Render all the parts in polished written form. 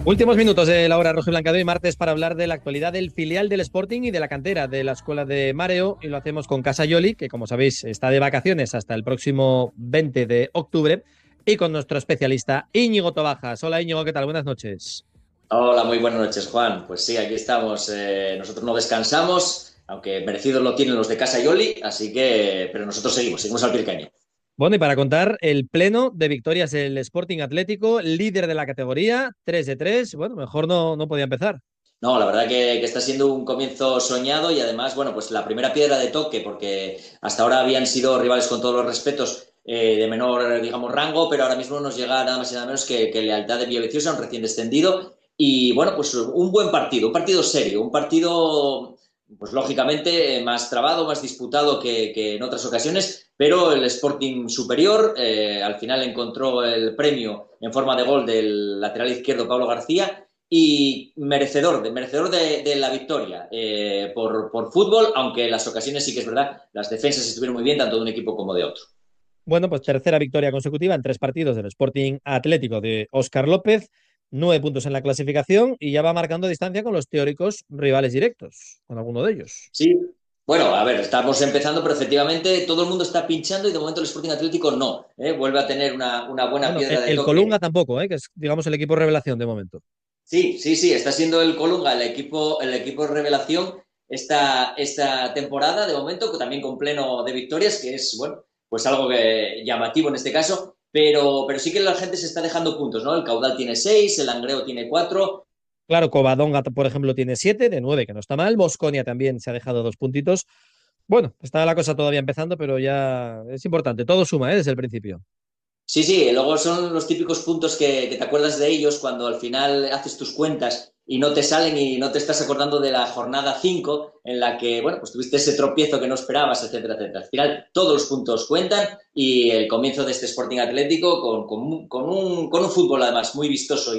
Últimos minutos de la hora rojiblanca de hoy, martes, para hablar de la actualidad del filial del Sporting y de la cantera de la Escuela de Mareo. Y lo hacemos con Casa Yoli, que como sabéis está de vacaciones hasta el próximo 20 de octubre, y con nuestro especialista Íñigo Tobajas. Hola Íñigo, ¿qué tal? Buenas noches. Hola, muy buenas noches, Juan. Pues sí, aquí estamos. Nosotros no descansamos, aunque merecidos lo tienen los de Casa Yoli, así que, pero nosotros seguimos al pie del cañón. Bueno, y para contar el pleno de victorias del Sporting Atlético, líder de la categoría, 3 de 3. Bueno, mejor no podía empezar. No, la verdad que está siendo un comienzo soñado y además, bueno, pues la primera piedra de toque, porque hasta ahora habían sido rivales con todos los respetos de menor, digamos, rango, pero ahora mismo nos llega nada más y nada menos que Lealtad de Villaviciosa, un recién descendido. Y bueno, pues un buen partido, un partido serio, un partido, pues lógicamente, más trabado, más disputado que en otras ocasiones, pero el Sporting superior al final encontró el premio en forma de gol del lateral izquierdo Pablo García y merecedor de la victoria por fútbol, aunque en las ocasiones sí que es verdad, las defensas estuvieron muy bien, tanto de un equipo como de otro. Bueno, pues tercera victoria consecutiva en 3 partidos del Sporting Atlético de Óscar López, 9 puntos en la clasificación y ya va marcando distancia con los teóricos rivales directos, con alguno de ellos. Sí, bueno, a ver, estamos empezando, pero efectivamente todo el mundo está pinchando y de momento el Sporting Atlético no, ¿eh? Vuelve a tener una buena Bueno, piedra de el Colunga toque. tampoco, que es, digamos, el equipo revelación de momento. Sí, sí, sí, está siendo el Colunga el equipo revelación esta temporada, de momento, también con pleno de victorias, que es, bueno, pues algo llamativo en este caso, pero sí que la gente se está dejando puntos, ¿no? El Caudal tiene 6, el Langreo tiene 4. Claro, Covadonga, por ejemplo, tiene 7 de 9, que no está mal. Bosconia también se ha dejado 2 puntitos. Bueno, está la cosa todavía empezando, pero ya es importante. Todo suma, desde el principio. Sí, sí, luego son los típicos puntos que te acuerdas de ellos cuando al final haces tus cuentas y no te salen y no te estás acordando de la jornada 5 en la que, bueno, pues tuviste ese tropiezo que no esperabas, etcétera, etcétera. Al final todos los puntos cuentan y el comienzo de este Sporting Atlético con un fútbol además muy vistoso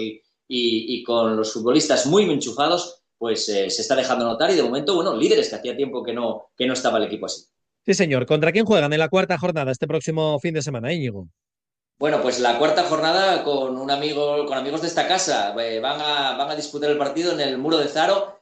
y con los futbolistas muy enchufados, pues se está dejando notar y de momento, bueno, líderes que hacía tiempo que no estaba el equipo así. Sí, señor. ¿Contra quién juegan en la cuarta jornada este próximo fin de semana, Íñigo? Bueno, pues la cuarta jornada con amigos de esta casa. Van a disputar el partido en el Muro de Zaro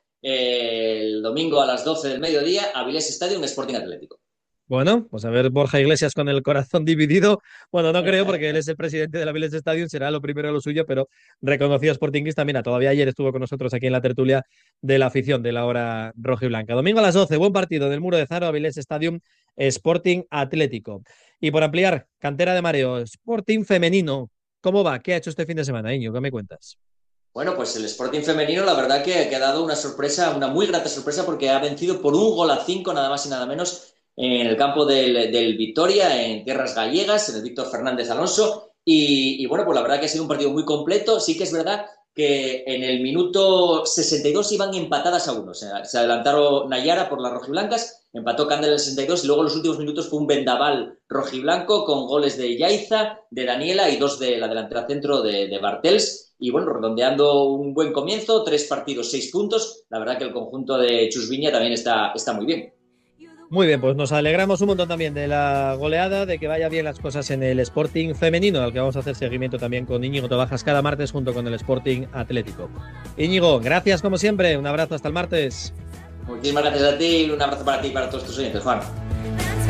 el domingo a las 12 del mediodía, Avilés Stadium Sporting Atlético. Bueno, pues a ver Borja Iglesias con el corazón dividido. Bueno, no creo porque él es el presidente de la Vélez Stadium, será lo primero lo suyo, pero reconocido Sportingista. Mira, todavía ayer estuvo con nosotros aquí en la tertulia de la afición de la hora roja y blanca. Domingo a las 12, buen partido del Muro de Zaro, Avilés Stadium, Sporting Atlético. Y por ampliar, cantera de mareo, Sporting femenino. ¿Cómo va? ¿Qué ha hecho este fin de semana, Iñigo? ¿Qué me cuentas? Bueno, pues el Sporting femenino, la verdad que ha dado una sorpresa, una muy grata sorpresa, porque ha vencido por 1 gol a 5, nada más y nada menos, en el campo del Vitoria, en tierras gallegas, en el Víctor Fernández Alonso. Y bueno, pues la verdad que ha sido un partido muy completo. Sí que es verdad que en el minuto 62 iban empatadas a 1. Se adelantaron Nayara por las rojiblancas, empató Candel en el 62 y luego en los últimos minutos fue un vendaval rojiblanco con goles de Yaiza, de Daniela y 2 de la delantera centro de Bartels. Y bueno, redondeando un buen comienzo, 3 partidos, 6 puntos. La verdad que el conjunto de Chusviña también está muy bien. Muy bien, pues nos alegramos un montón también de la goleada, de que vaya bien las cosas en el Sporting femenino, al que vamos a hacer seguimiento también con Íñigo Tobajas cada martes junto con el Sporting Atlético. Íñigo, gracias como siempre, un abrazo hasta el martes. Muchísimas gracias a ti y un abrazo para ti y para todos tus oyentes, Juan.